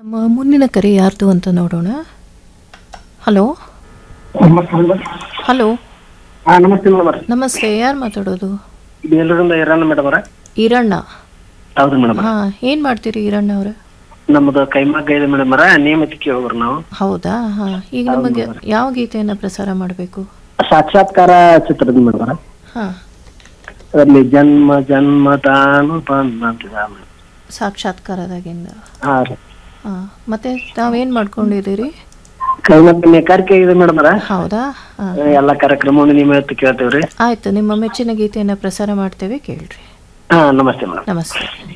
ಮುಂದಿನ ಕರೆ ಯಾರ್ದು ಅಂತ ನೋಡೋಣ. ಹಲೋ ಹಲೋ ನಮಸ್ತೆ ಮೇಡಮ್. ನಮಸ್ತೆ, ಯಾರು ಮಾತಾಡೋದು? ಬೇಲೂರಿಂದ ಇರೋಣ ಮೇಡಮ್ ಅವರ. ಈರಣ್ಣ. ಹೌದು ಮೇಡಮ್. ಹಾಂ, ಏನು ಮಾಡ್ತೀರಿ ಈರಣ್ಣ ಅವರ? ನಮ್ಮದು ಕೈಮಗ್ಗ ಇದೆ ಮೇಡಮ್ ಅವರ, ನೇಮತಿಕೆ ಹೋಗ್ರು ನಾವು. ಹೌದಾ? ಹಾಂ, ಈಗ ನಮಗೆ ಯಾವ ಗೀತೆಯನ್ನು ಪ್ರಸಾರ ಮಾಡಬೇಕು? ಸಾಕ್ಷಾತ್ಕಾರ ಚಿತ್ರದ ಮೇಡಮ್ ಅವರ. ಹಾಂ, ಅದರಲ್ಲಿ ಜನ್ಮ ಜನ್ಮದಾನು ಬಂದಂತಿದ ಸಾಕ್ಷಾತ್ಕಾರದಾಗಿಂದ. ಹಾಂ ರೀ. ಹಾಂ, ಮತ್ತೆ ತಾವೇನು ಮಾಡ್ಕೊಂಡಿದ್ದೀರಿ? ಕೈಮಗ್ಗ ನೇಕಾರಿಕೆ ಇದೆ ಮೇಡಮ್ ಅವರ. ಹೌದಾ? ಹಾಂ, ಎಲ್ಲ ಕಾರ್ಯಕ್ರಮವನ್ನು ನಿಮ್ಮ ಹೊತ್ತು ಕೇಳ್ತೇವ್ರಿ. ಆಯಿತು, ನಿಮ್ಮ ಮೆಚ್ಚಿನ ಗೀತೆಯನ್ನು ಪ್ರಸಾರ ಮಾಡ್ತೇವೆ, ಕೇಳ್ರಿ. ನಮಸ್ತೆ ಮೇಡಮ್. ನಮಸ್ತೆ.